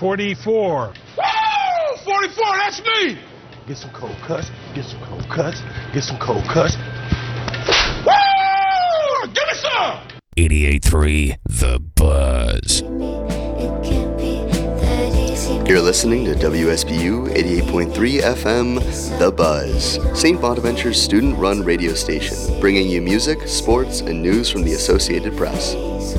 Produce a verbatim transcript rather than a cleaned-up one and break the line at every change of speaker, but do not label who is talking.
forty-four.
Woo! forty-four, that's me!
Get some cold cuts, get some cold cuts, get some cold cuts.
Woo! Give me some!
eighty-eight point three The Buzz.
You're listening to W S B U eighty-eight point three F M, The Buzz, Saint Bonaventure's student-run radio station, bringing you music, sports, and news from the Associated Press.